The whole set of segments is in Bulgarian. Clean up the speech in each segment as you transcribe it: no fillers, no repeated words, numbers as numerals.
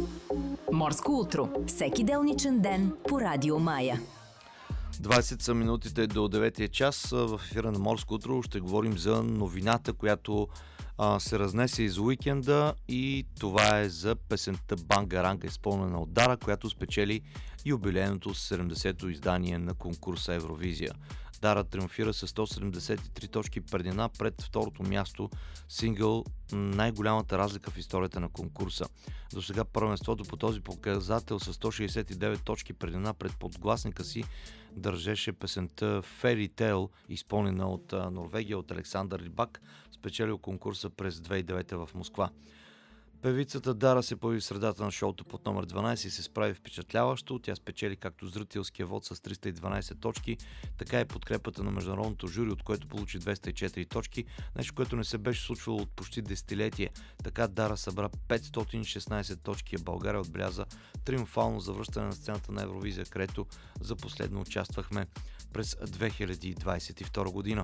Морско утро. Всеки делничен ден по Радио Мая. 20 са минутите до 9 час. В ефира на Морско утро ще говорим за новината, която се разнесе из уикенда, и това е за песента Банга-Ранга, изпълнена от Дара, която спечели юбилейното 70-то издание на конкурса Евровизия. Дара триумфира с 173 точки предина пред второто място сингъл, най-голямата разлика в историята на конкурса. До сега първенството по този показател с 169 точки предина пред подгласника си държеше песента Fairy Tale, изпълнена от Норвегия, от Александър Рибак, спечелил конкурса през 2009 в Москва. Певицата Дара се появи в средата на шоуто под номер 12 и се справи впечатляващо. Тя спечели както зрителския вод с 312 точки, така и подкрепата на международното жури, от което получи 204 точки, нещо, което не се беше случвало от почти десетилетие. Така Дара събра 516 точки, а България отбеляза триумфално завръщане на сцената на Евровизия, където за последно участвахме през 2022 година.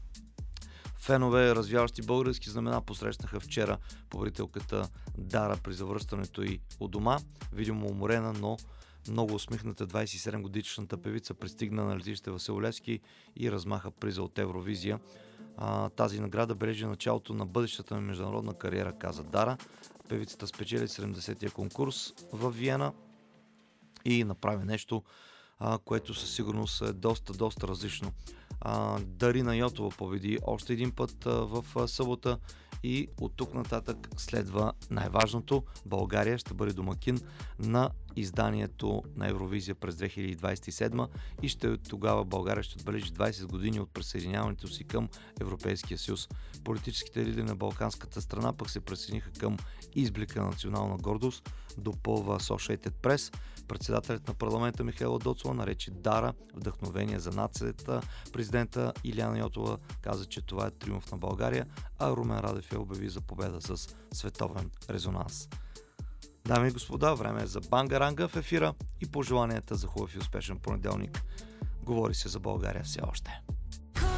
Фенове, развяващи български знамена, посрещнаха вчера победителката Дара при завръщането й у дома. Видимо уморена, но много усмихната 27-годишната певица пристигна на летище Васил Левски и размаха приза от Евровизия. Тази награда бележи началото на бъдещата международна кариера, каза Дара. Певицата спечели 70-я конкурс в Виена и направи нещо, което със сигурност е доста различно. Дарина Йотова победи още един път в събота и от тук нататък следва най-важното. България ще бъде домакин на изданието на Евровизия през 2027 и тогава България ще отбележи 20 години от присъединяването си към Европейския съюз. Политическите лидери на балканската страна пък се присъединиха към изблика на национална гордост, допълва Associated Press. Председателят на парламента Михаела Доцова нарече Дара вдъхновение за нацията. Президента Илияна Йотова каза, че това е триумф на България, а Румен Радев я обяви за победа с световен резонанс. Дами и господа, време е за Банга-Ранга в ефира и пожеланията за хубав и успешен понеделник. Говори се за България все още.